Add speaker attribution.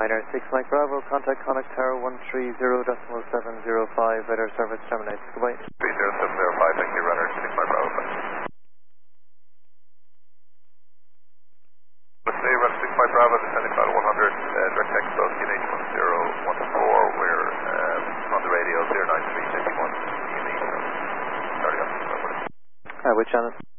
Speaker 1: Minor 6 Mike Bravo, contact Connect Tower 130.705, radar service terminates. Goodbye.
Speaker 2: 30705, thank you, runner 6 Mike Bravo. Let's say runner 6 Mike Bravo, descending flight 100, direct text close, QNH 1014, we're on the radio 09351, QNH, starting up.
Speaker 1: Which channel?